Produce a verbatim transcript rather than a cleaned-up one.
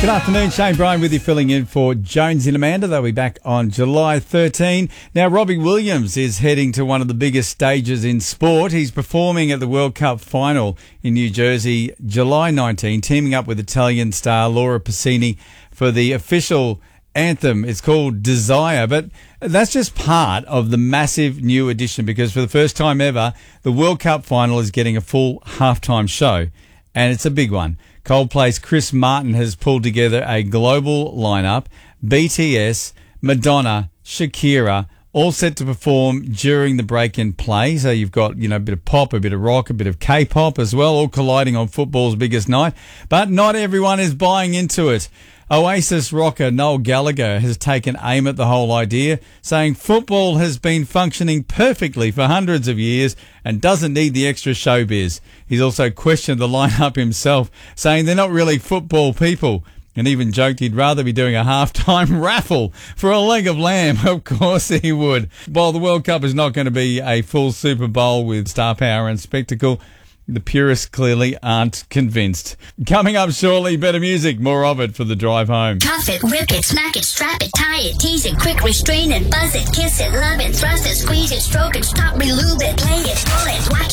Good afternoon, Shane Bryan with you, filling in for Jones and Amanda. They'll be back on July thirteenth. Now, Robbie Williams is heading to one of the biggest stages in sport. He's performing at the World Cup final in New Jersey, July nineteenth, teaming up with Italian star Laura Pausini for the official anthem. It's called Desire, but that's just part of the massive new edition, because for the first time ever, the World Cup final is getting a full halftime show, and it's a big one. Coldplay's Chris Martin has pulled together a global lineup. B T S, Madonna, Shakira, all set to perform during the break-in play. So you've got, you know, a bit of pop, a bit of rock, a bit of K-pop as well, all colliding on football's biggest night. But not everyone is buying into it. Oasis rocker Noel Gallagher has taken aim at the whole idea, saying football has been functioning perfectly for hundreds of years and doesn't need the extra showbiz. He's also questioned the lineup himself, saying they're not really football people, and even joked he'd rather be doing a halftime raffle for a leg of lamb. Of course he would. While the World Cup is not going to be a full Super Bowl with star power and spectacle, the purists clearly aren't convinced. Coming up shortly, better music, more of it for the drive home. Cuff it, whip it, smack it, strap it, tie it, tease it, quick restrain it, buzz it, kiss it, love it, thrust it, squeeze it, stroke it, stop, relube it, play it, pull it, watch